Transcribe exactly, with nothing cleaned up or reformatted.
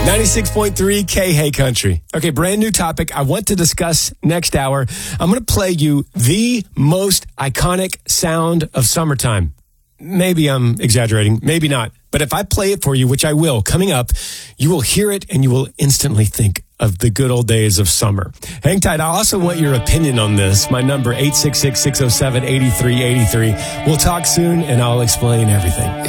ninety-six point three K Hey Country. Okay, brand new topic I want to discuss next hour. I'm going to play you the most iconic sound of summertime. Maybe I'm exaggerating, maybe not. But if I play it for you, which I will, coming up, you will hear it and you will instantly think of the good old days of summer. Hang tight. I also want your opinion on this. My number, eight six six, six oh seven, eight three eight three. We'll talk soon and I'll explain everything.